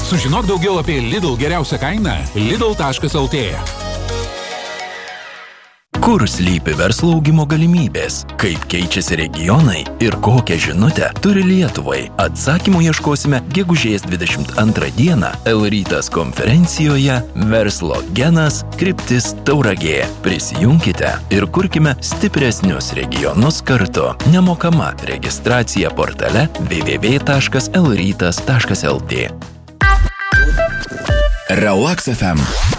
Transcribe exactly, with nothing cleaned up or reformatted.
Sužinok daugiau apie Lidl geriausią kainą lidl taškas el tė. Kur slypi verslo augimo galimybės, kaip keičiasi regionai ir kokią žinutę turi Lietuvai. Atsakymų ieškosime gegužės dvidešimt antrą dieną L-Rytas konferencijoje Verslo genas kryptis Tauragė. Prisijunkite ir kurkime stipresnius regionus kartu. Nemokama registracija portale w w w taškas l rytas taškas el tė. Relax ef em